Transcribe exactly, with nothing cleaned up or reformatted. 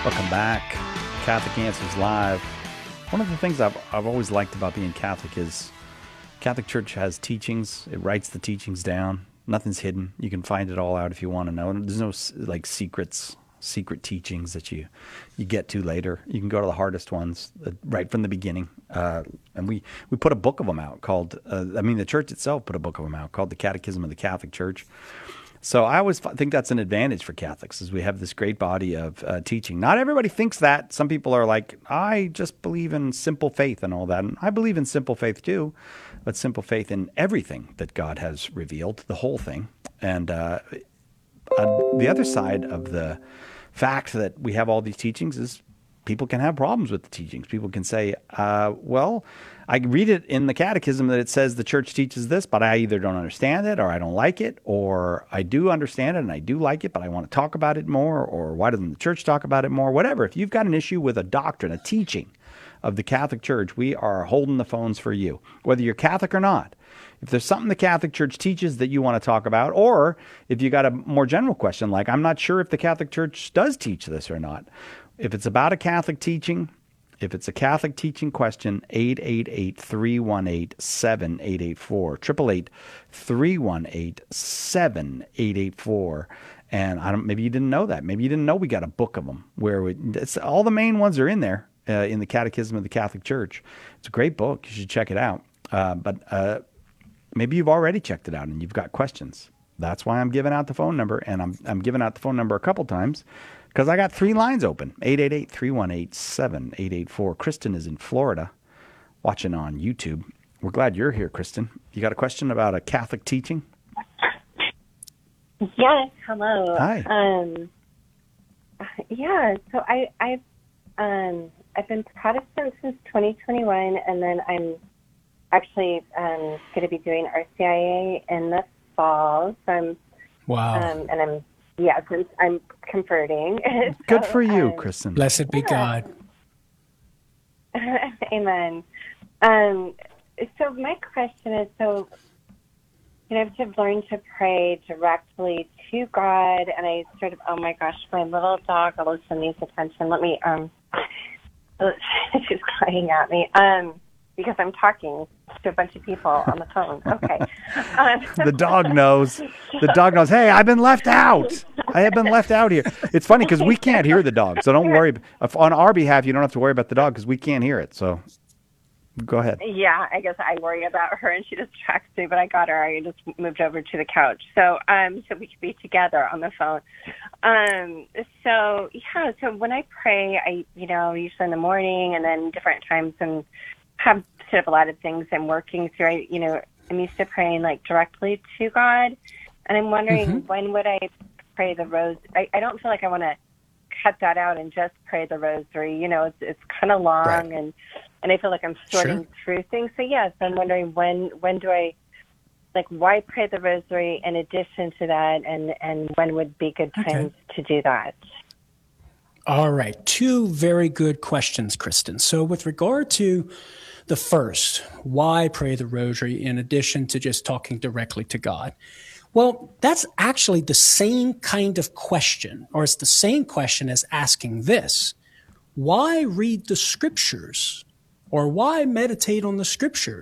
Welcome back. Catholic Answers Live. One of the things I've, I've always liked about being Catholic is Catholic Church has teachings. It writes the teachings down. Nothing's hidden. You can find it all out if you want to know. And there's no like secrets, secret teachings that you, you get to later. You can go to the hardest ones uh, right from the beginning. Uh, and we, we put a book of them out called, uh, I mean, the church itself put a book of them out called The Catechism of the Catholic Church. So I always think that's an advantage for Catholics, is we have this great body of uh, teaching. Not everybody thinks that. Some people are like, I just believe in simple faith and all that. And I believe in simple faith too, but simple faith in everything that God has revealed, the whole thing. And uh, uh, the other side of the fact that we have all these teachings is people can have problems with the teachings. People can say, uh, well, I read it in the catechism that it says the church teaches this, but I either don't understand it or I don't like it, or I do understand it and I do like it, but I want to talk about it more, or why doesn't the church talk about it more? Whatever. If you've got an issue with a doctrine, a teaching of the Catholic Church, we are holding the phones for you, whether you're Catholic or not. If there's something the Catholic Church teaches that you want to talk about, or if you got a more general question like, I'm not sure if the Catholic Church does teach this or not. If it's about a Catholic teaching, if it's a Catholic teaching question, eight eight eight, three one eight, seven eight eight four, eight eight eight, three one eight, seven eight eight four. And I don't, maybe you didn't know that. Maybe you didn't know we got a book of them where we, it's, all the main ones are in there uh, in the Catechism of the Catholic Church. It's a great book. You should check it out. Uh, but uh, maybe you've already checked it out and you've got questions. That's why I'm giving out the phone number, and I'm I'm giving out the phone number a couple times because I got three lines open, eight eight eight, three one eight, seven eight eight four. Kristen is in Florida watching on YouTube. We're glad you're here, Kristen. You got a question about a Catholic teaching? Yes, hello. Hi. Um, yeah, so I, I've, um, I've been Protestant since twenty twenty-one, and then I'm actually um, going to be doing R C I A in the fall. So I'm, wow. Um, and I'm, yeah, since I'm converting. Good so, for you, um, Kristen. Blessed be yeah. God. Amen. Um, so my question is, so, you know, I've learned to pray directly to God, and I sort of, oh my gosh, my little dog also needs attention. Let me, um, she's crying at me, um, because I'm talking to a bunch of people on the phone. Okay. Um, The dog knows. The dog knows, hey, I've been left out. I have been left out here. It's funny because we can't hear the dog, so don't worry. If on our behalf, you don't have to worry about the dog because we can't hear it. So go ahead. Yeah, I guess I worry about her, and she distracts me, but I got her. I just moved over to the couch. So um, so we could be together on the phone. Um, so, yeah, so when I pray, I, you know, usually in the morning and then different times and have sort of a lot of things I'm working through. I, you know, I'm used to praying like directly to God, and I'm wondering mm-hmm. when would I pray the rose? I, I don't feel like I want to cut that out and just pray the rosary. You know, it's it's kind of long, right. and and I feel like I'm sorting sure. through things. So yes, I'm wondering when when do I like why pray the rosary in addition to that, and and when would be good times okay. to do that? All right, two very good questions, Kristen. So with regard to the first, why pray the rosary in addition to just talking directly to God? Well, that's actually the same kind of question, or it's the same question as asking this: why read the scriptures, or why meditate on the scriptures?